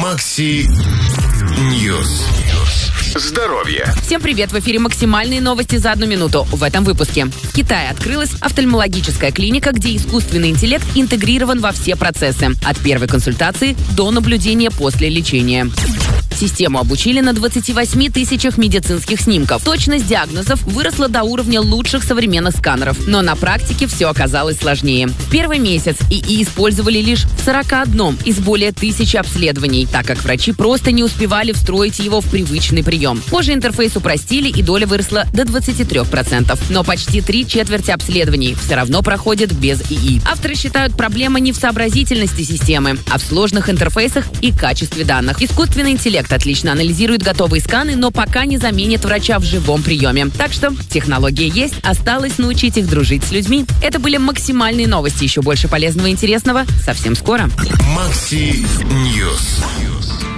Макси Ньюс. Здоровье. Всем привет! В эфире максимальные новости за 1 минуту. В этом выпуске. В Китае открылась офтальмологическая клиника, где искусственный интеллект интегрирован во все процессы. От первой консультации до наблюдения после лечения. Систему обучили на 28 тысячах медицинских снимков. Точность диагнозов выросла до уровня лучших современных сканеров. Но на практике все оказалось сложнее. В первый месяц ИИ использовали лишь в 41 из более 1000 обследований, так как врачи просто не успевали встроить его в привычный прием. Позже интерфейс упростили, и доля выросла до 23%. Но почти 3/4 обследований все равно проходят без ИИ. Авторы считают, проблема не в сообразительности системы, а в сложных интерфейсах и качестве данных. Искусственный интеллект отлично анализирует готовые сканы, но пока не заменит врача в живом приеме. Так что технология есть, осталось научить их дружить с людьми. Это были максимальные новости. Еще больше полезного и интересного совсем скоро. Макси Ньюс.